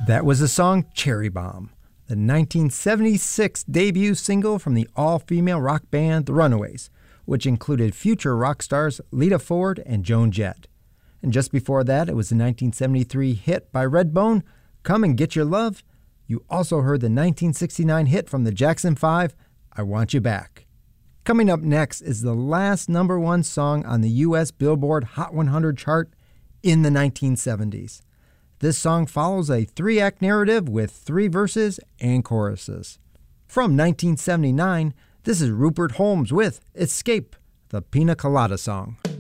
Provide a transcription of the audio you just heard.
That was the song Cherry Bomb, the 1976 debut single from the all-female rock band The Runaways, which included future rock stars Lita Ford and Joan Jett. And just before that, it was the 1973 hit by Redbone, Come and Get Your Love. You also heard the 1969 hit from the Jackson 5, I Want You Back. Coming up next is the last number one song on the U.S. Billboard Hot 100 chart in the 1970s. This song follows a 3-act narrative with 3 verses and choruses. From 1979, this is Rupert Holmes with Escape, the Pina Colada Song.